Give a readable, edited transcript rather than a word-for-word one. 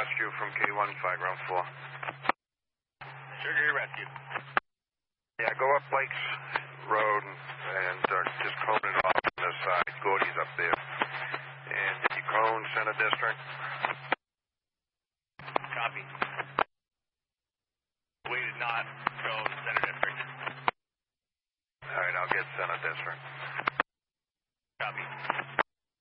rescue from K1, 5 ground 4. Sugar rescue. Yeah, go up Lakes Road and just cone it off on this side. Gordy's up there. And did you cone Center District? Copy. We did not cone Center District. All right, I'll get Center District.